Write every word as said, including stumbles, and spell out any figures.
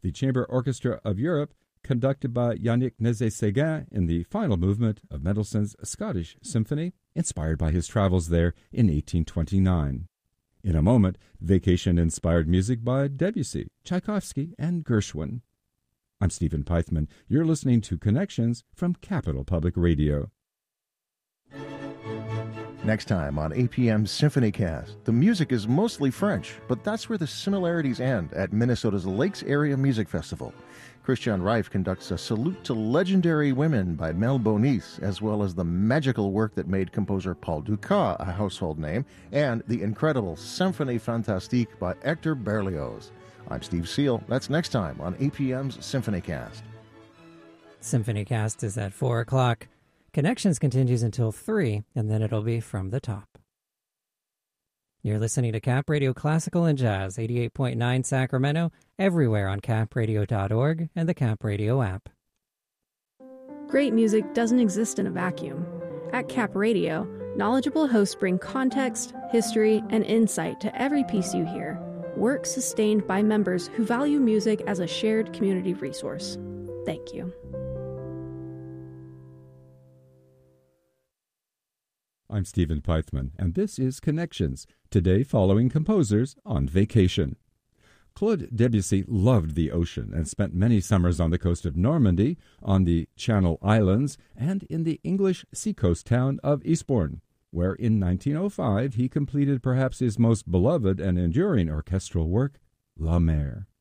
the Chamber Orchestra of Europe, conducted by Yannick Nézet-Séguin in the final movement of Mendelssohn's Scottish Symphony, inspired by his travels there in eighteen twenty-nine. In a moment, vacation-inspired music by Debussy, Tchaikovsky, and Gershwin. I'm Stephen Pythman. You're listening to Connections from Capital Public Radio. Next time on A P M's SymphonyCast, the music is mostly French, but that's where the similarities end at Minnesota's Lakes Area Music Festival. Christian Reif conducts a salute to legendary women by Mel Bonis, as well as the magical work that made composer Paul Dukas a household name, and the incredible Symphonie Fantastique by Hector Berlioz. I'm Steve Seal. That's next time on A P M's SymphonyCast. SymphonyCast is at four o'clock. Connections continues until three, and then it'll be From the Top. You're listening to Cap Radio Classical and Jazz, eighty-eight point nine Sacramento, everywhere on cap radio dot org and the Cap Radio app. Great music doesn't exist in a vacuum. At Cap Radio, knowledgeable hosts bring context, history, and insight to every piece you hear. Work sustained by members who value music as a shared community resource. Thank you. I'm Stephen Pythman, and this is Connections, today following composers on vacation. Claude Debussy loved the ocean and spent many summers on the coast of Normandy, on the Channel Islands, and in the English seacoast town of Eastbourne, where in nineteen oh five he completed perhaps his most beloved and enduring orchestral work, La Mer.